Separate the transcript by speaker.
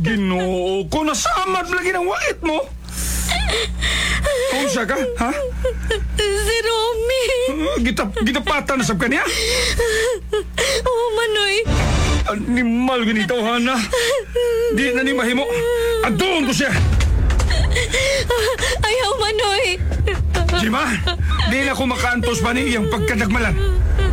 Speaker 1: Ginoo ko, nasamad lagi ng wait mo. Kung siya ka, ha?
Speaker 2: Si Romy.
Speaker 1: Gitapatan na sab ka niya?
Speaker 2: Oh, Manoy.
Speaker 1: Animal ganito, Hana. Di na ni mahimo. Adun ko siya.
Speaker 2: Ayaw, Manoy.
Speaker 1: Jima, di na ko makaantos pa ni iyang pagkadagmalan.